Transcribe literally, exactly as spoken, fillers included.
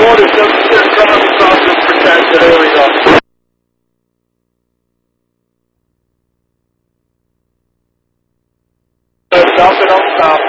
board is just here in front of us, I'll just protect it. There we go. So dump it on top.